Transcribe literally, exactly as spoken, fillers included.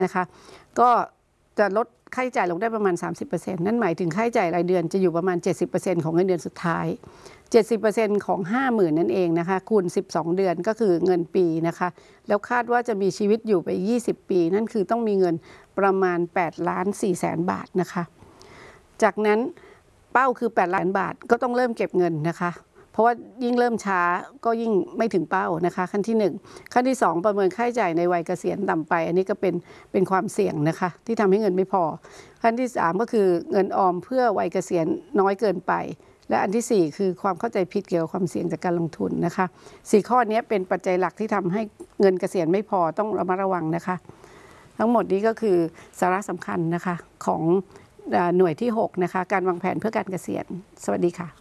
นะคะก็จะลดค่าใช้จ่ายลงได้ประมาณ สามสิบเปอร์เซ็นต์ นั่นหมายถึงค่าใช้จ่ายรายเดือนจะอยู่ประมาณ เจ็ดสิบเปอร์เซ็นต์ ของเงินเดือนสุดท้าย เจ็ดสิบเปอร์เซ็นต์ ของ ห้าหมื่น นั่นเองนะคะคูณสิบสองเดือนก็คือเงินปีนะคะแล้วคาดว่าจะมีชีวิตอยู่ไปยี่สิบปีนั่นคือต้องมีเงินประมาณแปดล้านสี่แสนบาทนะคะจากนั้นเป้าคือแปดล้านบาทก็ต้องเริ่มเก็บเงินนะคะเพราะว่ายิ่งเริ่มช้าก็ยิ่งไม่ถึงเป้านะคะขั้นที่หนึ่งขั้นที่สองประเมินค่าใช้จ่ายในวัยเกษียณต่ำไปอันนี้ก็เป็นเป็นความเสี่ยงนะคะที่ทำให้เงินไม่พอขั้นที่สามก็คือเงินออมเพื่อวัยเกษียณน้อยเกินไปและอันที่สี่คือความเข้าใจผิดเกี่ยวกับความเสี่ยงจากการลงทุนนะคะสี่ข้อนี้เป็นปัจจัยหลักที่ทำให้เงินเกษียณไม่พอต้องระมัดระวังนะคะทั้งหมดนี้ก็คือสาระสำคัญนะคะของหน่วยที่หกนะคะการวางแผนเพื่อการเกษียณสวัสดีค่ะ